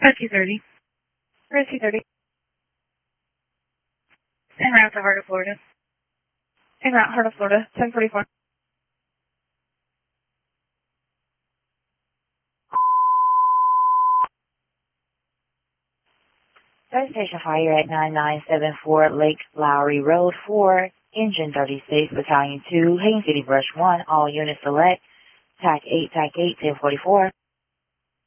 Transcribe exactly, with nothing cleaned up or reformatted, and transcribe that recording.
two thirty. Route two thirty. En route to Heart of Florida. En route, Heart of Florida, ten forty-four. Third Station Fire at nine nine seven four Lake Lowry Road four, Engine thirty-six, Battalion two, Haines City Brush one, all units select, T A C eight, T A C eight, ten forty-four.